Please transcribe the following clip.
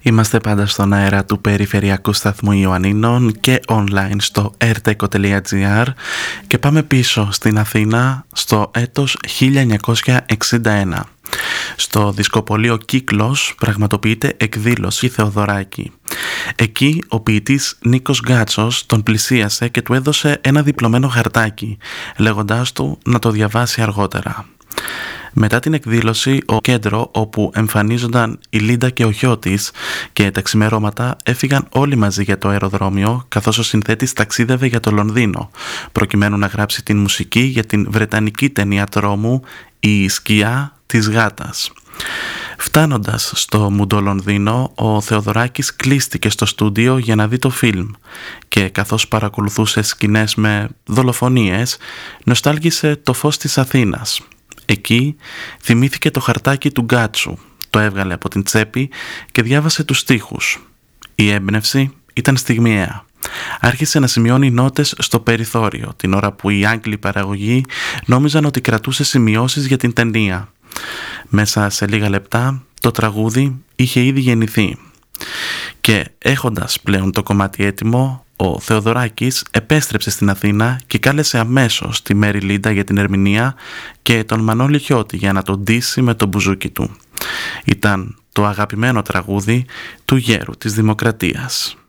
Είμαστε πάντα στον αέρα του περιφερειακού σταθμού Ιωαννίνων και online στο rteco.gr και πάμε πίσω στην Αθήνα στο έτος 1961. Στο δισκοπωλείο Κύκλος πραγματοποιείται εκδήλωση Θεοδωράκη. Εκεί ο ποιητής Νίκος Γκάτσος τον πλησίασε και του έδωσε ένα διπλωμένο χαρτάκι, λέγοντάς του να το διαβάσει αργότερα. Μετά την εκδήλωση, ο κέντρο όπου εμφανίζονταν η Λίντα και ο γιο της και τα ξημερώματα έφυγαν όλοι μαζί για το αεροδρόμιο, καθώς ο συνθέτης ταξίδευε για το Λονδίνο, προκειμένου να γράψει την μουσική για την βρετανική ταινία τρόμου «Η σκιά της γάτας». Φτάνοντας στο Μουντο Λονδίνο, ο Θεοδωράκης κλείστηκε στο στούντιο για να δει το φιλμ και καθώς παρακολουθούσε σκηνές με δολοφονίες, νοστάλγησε το φως της Αθήνας. Εκεί θυμήθηκε το χαρτάκι του Γκάτσου, το έβγαλε από την τσέπη και διάβασε τους στίχους. Η έμπνευση ήταν στιγμιαία. Άρχισε να σημειώνει νότες στο περιθώριο, την ώρα που οι Άγγλοι παραγωγοί νόμιζαν ότι κρατούσε σημειώσεις για την ταινία. Μέσα σε λίγα λεπτά το τραγούδι είχε ήδη γεννηθεί. Και έχοντας πλέον το κομμάτι έτοιμο, ο Θεοδωράκης επέστρεψε στην Αθήνα και κάλεσε αμέσως τη Μέρη Λίντα για την ερμηνεία και τον Μανώλη Χιώτη για να τον ντύσει με το μπουζούκι του. Ήταν το αγαπημένο τραγούδι του γέρου της Δημοκρατίας.